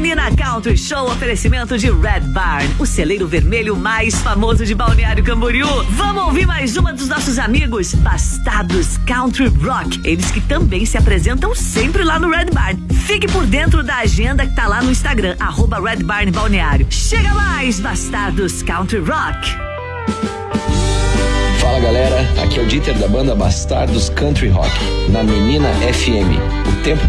Menina Country Show, oferecimento de Red Barn, o celeiro vermelho mais famoso de Balneário Camboriú. Vamos ouvir mais uma dos nossos amigos, Bastardos Country Rock. Eles que também se apresentam sempre lá no Red Barn. Fique por dentro da agenda que tá lá no Instagram, @Red Barn Balneário. Chega mais, Bastardos Country Rock. Fala galera, aqui é o Dieter da banda Bastardos Country Rock, na Menina FM. O tempo